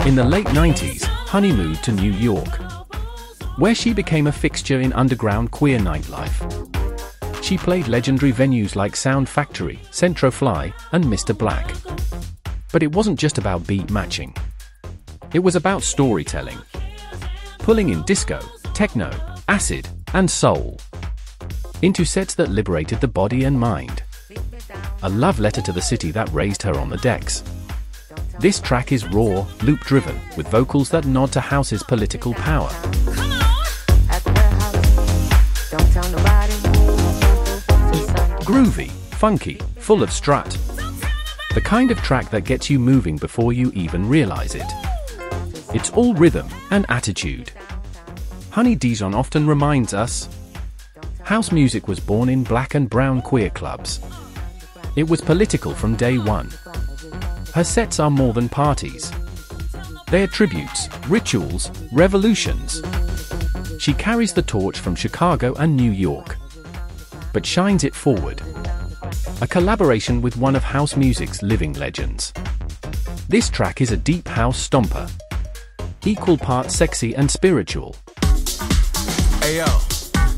In the late 90s, Honey moved to New York, where she became a fixture in underground queer nightlife. She played legendary venues like Sound Factory, Centrofly, and Mr. Black. But it wasn't just about beat matching. It was about storytelling, pulling in disco, techno, acid, and soul into sets that liberated the body and mind. A love letter to the city that raised her on the decks. This track is raw, loop-driven, with vocals that nod to house's political power. Groovy, funky, full of strut. The kind of track that gets you moving before you even realize it. It's all rhythm and attitude. Honey Dijon often reminds us, house music was born in black and brown queer clubs. It was political from day one. Her sets are more than parties. They are tributes, rituals, revolutions. She carries the torch from Chicago and New York, but shines it forward. A collaboration with one of house music's living legends. This track is a deep house stomper, equal parts sexy and spiritual. Hey yo.